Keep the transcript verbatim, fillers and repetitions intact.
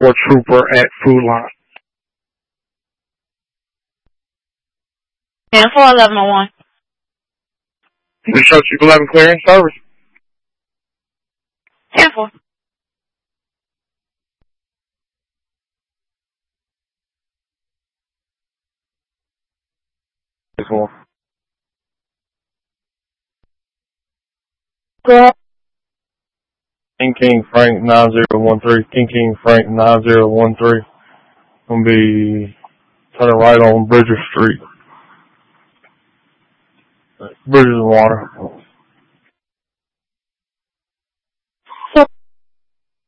or trooper at Food Line. ten four eleven oh one. We show Chief eleven clearing service. ten four. ten four. Good. King King Frank nine zero one three. King King Frank nine zero one three. Gonna be turning right on Bridger Street. Bridges and Water.